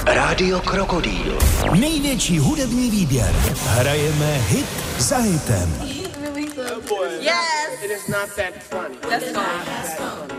Rádio Krokodýl. Největší hudební výběr. Hrajeme hit za hitem. Yes! It is not that funny. Let's go.